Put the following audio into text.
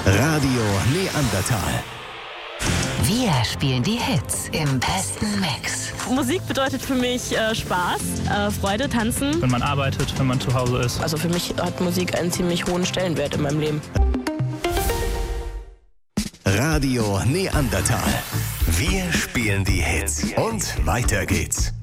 Radio Neandertal. Wir spielen die Hits im besten Mix. Musik bedeutet für mich Spaß, Freude, Tanzen. Wenn man arbeitet, wenn man zu Hause ist. Also für mich hat Musik einen ziemlich hohen Stellenwert in meinem Leben. Radio Neandertal. Wir spielen die Hits. Und weiter geht's.